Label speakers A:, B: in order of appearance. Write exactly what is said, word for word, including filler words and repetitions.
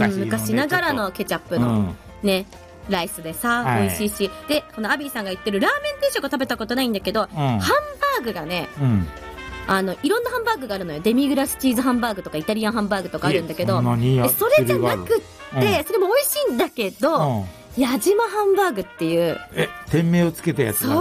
A: 昔の、ね、
B: 昔ながらのケチャップの、うん、ねライスでさ、はい、美味しいし、でこのアビーさんが言ってるラーメン定食は食べたことないんだけど、うん、ハンバーグがね、うん、あのいろんなハンバーグがあるのよ。デミグラスチーズハンバーグとかイタリアンハンバーグとかあるんだけど、そ, それじゃなくって、うん、それも美味しいんだけど、うん、矢島ハンバーグっていう
A: え店名をつけたやつが